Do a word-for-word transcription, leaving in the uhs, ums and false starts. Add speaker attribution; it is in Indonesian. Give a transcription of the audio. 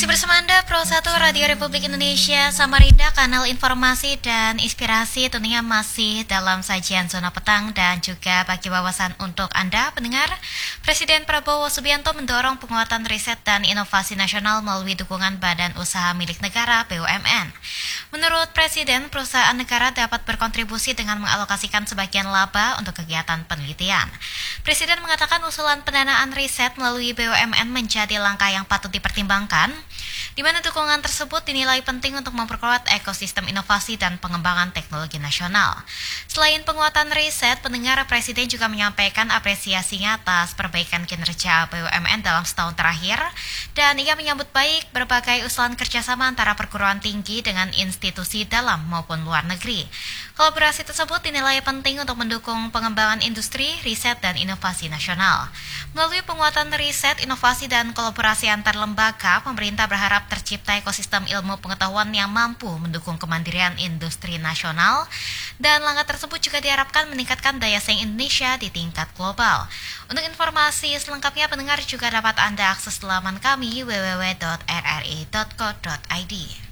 Speaker 1: Masih bersama Anda, Pro satu Radio Republik Indonesia Samarinda, kanal informasi dan inspirasi tentunya masih dalam sajian Zona Petang dan juga bagi wawasan untuk Anda pendengar. Presiden Prabowo Subianto mendorong penguatan riset dan inovasi nasional melalui dukungan badan usaha milik negara B U M N. Menurut Presiden, perusahaan negara dapat berkontribusi dengan mengalokasikan sebagian laba untuk kegiatan penelitian. Presiden mengatakan usulan pendanaan riset melalui B U M N menjadi langkah yang patut dipertimbangkan, di mana dukungan tersebut dinilai penting untuk memperkuat ekosistem inovasi dan pengembangan teknologi nasional. Selain penguatan riset, pendengar Presiden juga menyampaikan apresiasinya atas perbaikan kinerja B U M N dalam setahun terakhir, dan ia menyambut baik berbagai usulan kerjasama antara perguruan tinggi dengan institusi dalam maupun luar negeri. Kolaborasi tersebut dinilai penting untuk mendukung pengembangan industri, riset, dan inovasi nasional. Melalui penguatan riset, inovasi, dan kolaborasi antar lembaga, pemerintah berharap tercipta ekosistem ilmu pengetahuan yang mampu mendukung kemandirian industri nasional, dan langkah tersebut juga diharapkan meningkatkan daya saing Indonesia di tingkat global. Untuk informasi selengkapnya, pendengar juga dapat Anda akses laman kami w w w dot r r i dot co dot i d.